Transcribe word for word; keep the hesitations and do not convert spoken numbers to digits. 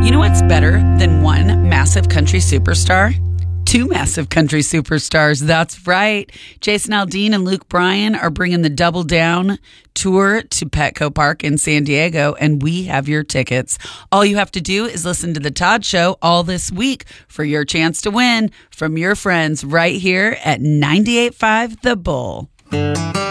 You know what's better than one massive country superstar? Two massive country superstars. That's right. Jason Aldean and Luke Bryan are bringing the Double Down tour to Petco Park in San Diego, and we have your tickets. All you have to do is listen to The Todd Show all this week for your chance to win from your friends right here at ninety-eight point five The Bull.